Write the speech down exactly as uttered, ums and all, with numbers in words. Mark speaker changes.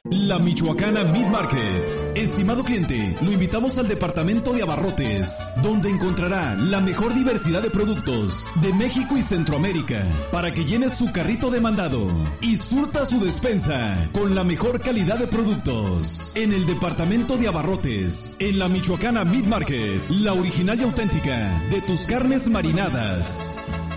Speaker 1: La Michoacana Meat Market. Estimado cliente, lo invitamos al departamento de abarrotes, donde encontrará la mejor diversidad de productos de México y Centroamérica, para que llene su carrito de mandado y surta su despensa con la mejor calidad de productos. En el departamento de abarrotes, en la Michoacana Meat Market, la original y auténtica de tus carnes marinadas.